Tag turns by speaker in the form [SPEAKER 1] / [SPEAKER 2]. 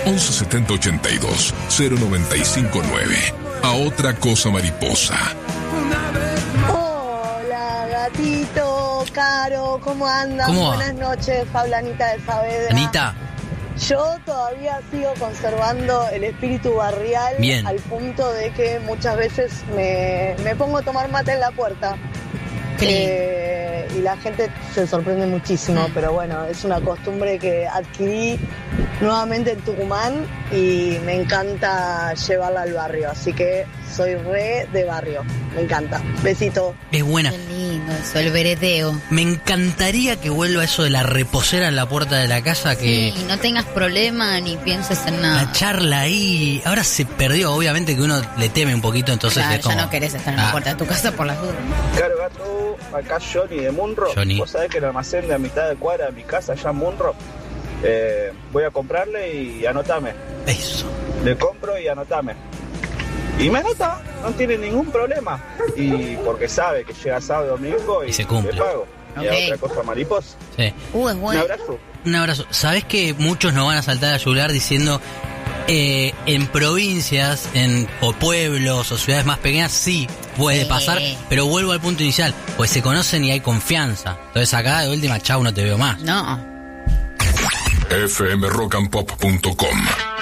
[SPEAKER 1] 11 70 82 0959. A otra cosa mariposa.
[SPEAKER 2] Hola, gatito, Caro, ¿cómo andan?
[SPEAKER 3] ¿Cómo va?
[SPEAKER 2] Buenas noches, Anita de Saavedra.
[SPEAKER 3] Anita.
[SPEAKER 2] Yo todavía sigo conservando el espíritu barrial.
[SPEAKER 3] Bien.
[SPEAKER 2] Al punto de que muchas veces me pongo a tomar mate en la puerta. Y la gente se sorprende muchísimo, pero bueno, es una costumbre que adquirí nuevamente en Tucumán y me encanta llevarla al barrio, así que soy re de barrio, me encanta. Besito.
[SPEAKER 3] Es buena.
[SPEAKER 4] Qué lindo eso, el veredeo.
[SPEAKER 3] Me encantaría que vuelva eso de la reposera en la puerta de la casa, que
[SPEAKER 4] Sí, no tengas problema ni pienses en nada.
[SPEAKER 3] la charla ahí. Ahora se perdió, obviamente que uno le teme un poquito, entonces
[SPEAKER 4] Claro,
[SPEAKER 3] es como...
[SPEAKER 4] ya no querés estar en la puerta de tu casa por las dudas.
[SPEAKER 5] Claro, gato, acá Johnny de Munro.
[SPEAKER 3] Johnny.
[SPEAKER 5] Vos sabés que el almacén de a mitad de cuadra de mi casa, allá en Munro, voy a comprarle y anotame.
[SPEAKER 3] Eso.
[SPEAKER 5] Le compro y anotame. Y me anota, no tiene ningún problema. Y porque sabe que llega sábado y domingo y
[SPEAKER 3] se cumple.
[SPEAKER 5] le pago.
[SPEAKER 4] Ok.
[SPEAKER 5] Y a otra cosa mariposa.
[SPEAKER 3] Sí.
[SPEAKER 4] Es
[SPEAKER 5] Un
[SPEAKER 4] bueno.
[SPEAKER 5] abrazo.
[SPEAKER 3] Un abrazo. ¿Sabés que muchos nos van a saltar a yugular diciendo en provincias, o pueblos o ciudades más pequeñas sí puede
[SPEAKER 4] Sí.
[SPEAKER 3] pasar, pero vuelvo al punto inicial, pues se conocen y hay confianza. Entonces acá de última, chau, no te veo más.
[SPEAKER 4] No.
[SPEAKER 1] fmrockandpop.com